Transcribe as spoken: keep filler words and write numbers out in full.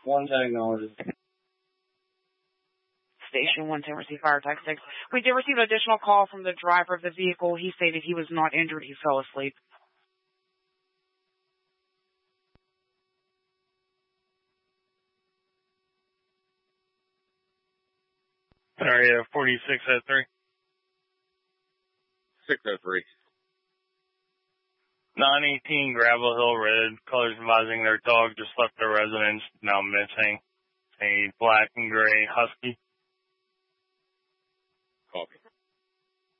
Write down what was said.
One ten acknowledges. Station one ten, receive fire attack six. We did receive an additional call from the driver of the vehicle. He stated he was not injured. He fell asleep. Area forty-six oh three. six oh three. nine eighteen Gravel Hill Road. Callers advising their dog just left their residence, now missing. A black and gray husky.